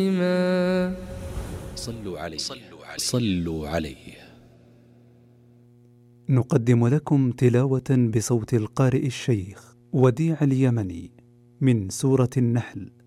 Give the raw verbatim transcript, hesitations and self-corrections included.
صلوا عليه صلوا عليه. نقدم لكم تلاوة بصوت القارئ الشيخ وديع اليمني من سورة النحل.